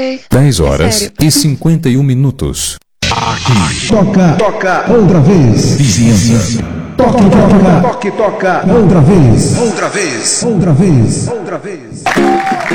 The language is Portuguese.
10 horas sério. e 51 minutos. Toca outra vez. Vizinhança. Toque, toca outra vez. Outra vez. Outra vez.